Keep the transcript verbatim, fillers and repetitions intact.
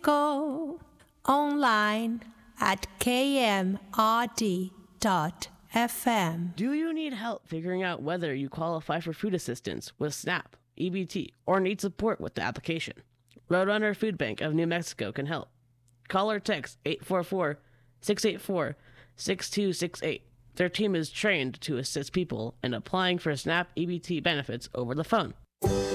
Mexico. Online at k m r d dot f m. Do you need help figuring out whether you qualify for food assistance with SNAP, E B T, or need support with the application? Roadrunner Food Bank of New Mexico can help. Call or text eight four four, six eight four, six two six eight. Their team is trained to assist people in applying for SNAP E B T benefits over the phone.